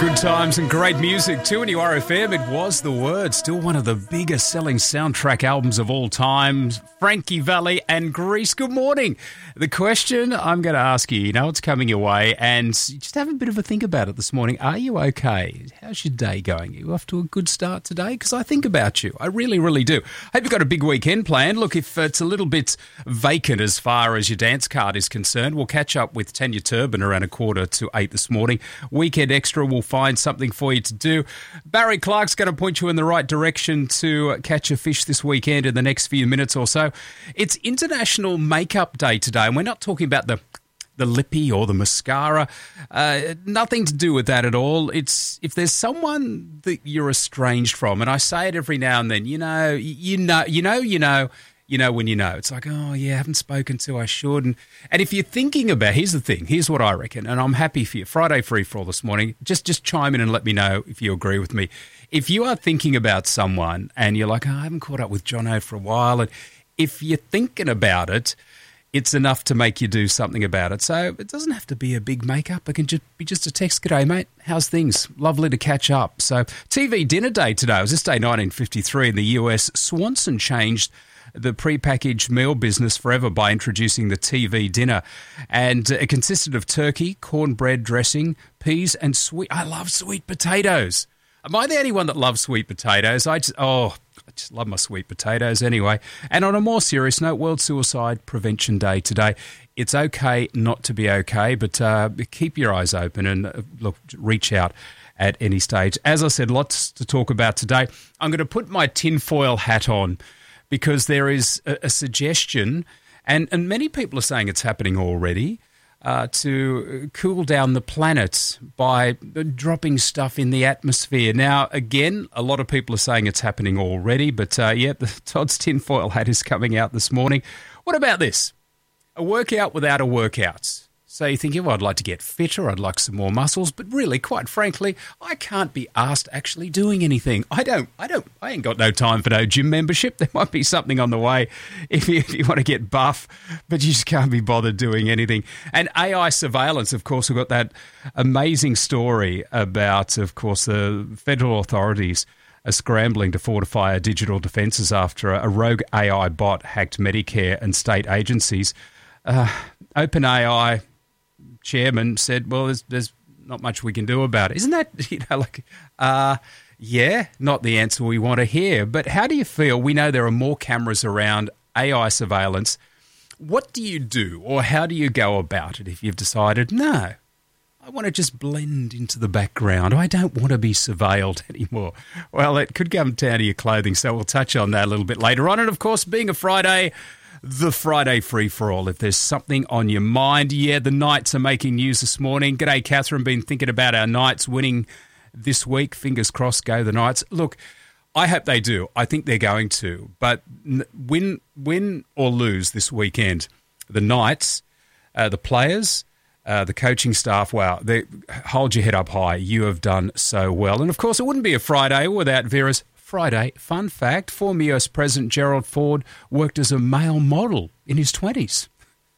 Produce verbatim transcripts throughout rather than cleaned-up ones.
Good times and great music. two N U R F M, it was The Word. Still one of the biggest selling soundtrack albums of all time. Frankie Valli and Grease. Good morning. The question I'm going to ask you, you know it's coming your way, and just have a bit of a think about it this morning. Are you okay? How's your day going? Are you off to a good start today? Because I think about you. I really, really do. Hope you've got a big weekend planned. Look, if it's a little bit vacant as far as your dance card is concerned, we'll catch up with Tanya Turbin around a quarter to eight this morning. Weekend Extra will find something for you to do. Barry Clark's going to point you in the right direction to catch a fish this weekend in the next few minutes or so. It's International Makeup Day today, and we're not talking about the the lippy or the mascara. Uh, nothing to do with that at all. It's if there's someone that you're estranged from, and I say it every now and then, you know, you know, you know, you know, you know when you know. It's like, oh, yeah, I haven't spoken to, I should. And, and if you're thinking about, here's the thing, here's what I reckon, and I'm happy for you. Friday free-for-all this morning, just, just chime in and let me know if you agree with me. If you are thinking about someone and you're like, oh, I haven't caught up with Jono for a while, and if you're thinking about it, it's enough to make you do something about it. So it doesn't have to be a big makeup. It can just be just a text. G'day, mate. How's things? Lovely to catch up. So T V dinner day today. It was this day nineteen fifty-three in the U S. Swanson changed the prepackaged meal business forever by introducing the T V dinner. And it consisted of turkey, cornbread dressing, peas, and sweet... I love sweet potatoes. Am I the only one that loves sweet potatoes? I just... Oh... I just love my sweet potatoes anyway. And on a more serious note, World Suicide Prevention Day today. It's okay not to be okay, but uh, keep your eyes open and, uh, look, reach out at any stage. As I said, lots to talk about today. I'm going to put my tinfoil hat on because there is a, a suggestion, and, and many people are saying it's happening already, Uh, to cool down the planet by dropping stuff in the atmosphere. Now, again, a lot of people are saying it's happening already, but uh, yeah, the Todd's tinfoil hat is coming out this morning. What about this? A workout without a workout. So you're thinking, well, I'd like to get fitter, I'd like some more muscles, but really, quite frankly, I can't be asked actually doing anything. I don't, I don't, I ain't got no time for no gym membership. There might be something on the way if you, if you want to get buff, but you just can't be bothered doing anything. And A I surveillance, of course, we've got that amazing story about, of course, the federal authorities are scrambling to fortify our digital defences after a rogue A I bot hacked Medicare and state agencies. Uh, OpenAI chairman said, well, there's, there's not much we can do about it. Isn't that, you know, like, uh, yeah, not the answer we want to hear. But how do you feel? We know there are more cameras around, A I surveillance. What do you do, or how do you go about it if you've decided, no, I want to just blend into the background. I don't want to be surveilled anymore. Well, it could come down to your clothing, so we'll touch on that a little bit later on. And, of course, being a Friday, the Friday free-for-all. If there's something on your mind, yeah, the Knights are making news this morning. G'day, Catherine. Been thinking about our Knights winning this week. Fingers crossed, go the Knights. Look, I hope they do. I think they're going to. But win, win or lose this weekend, the Knights, uh, the players, uh, the coaching staff, wow, they hold your head up high. You have done so well. And, of course, it wouldn't be a Friday without Vera's Friday. Fun fact, former U S President Gerald Ford worked as a male model in his twenties.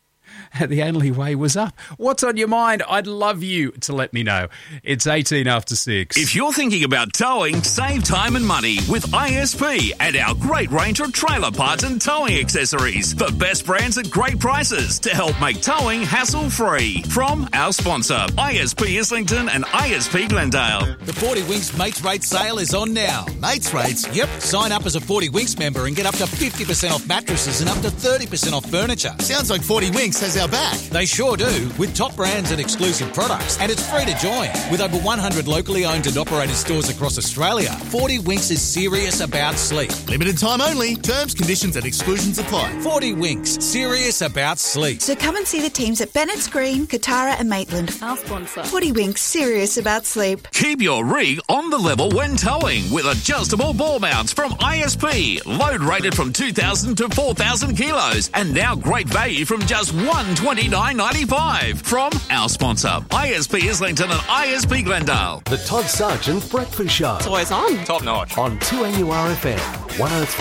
The only way was up. What's on your mind? I'd love you to let me know. It's eighteen after six. If you're thinking about towing, save time and money with I S P and our great range of trailer parts and towing accessories. The best brands at great prices to help make towing hassle-free. From our sponsor, I S P Islington and I S P Glendale. The forty Winks Mates Rates sale is on now. Mates Rates? Yep. Sign up as a forty Winks member and get up to fifty percent off mattresses and up to thirty percent off furniture. Sounds like forty Winks has our back. They sure do, with top brands and exclusive products, and it's free to join. With over one hundred locally owned and operated stores across Australia, forty Winks is serious about sleep. Limited time only. Terms, conditions and exclusions apply. forty Winks, serious about sleep. So come and see the teams at Bennett's Green, Katara and Maitland. Our sponsor. forty Winks, serious about sleep. Keep your rig on the level when towing with adjustable ball mounts from I S P. Load rated from two thousand to four thousand kilos, and now great value from just one hundred twenty-nine dollars ninety-five from our sponsor, I S P Islington and I S P Glendale. The Todd Sargent Breakfast Show. It's always on. Top notch. On two N U R F M, one oh three.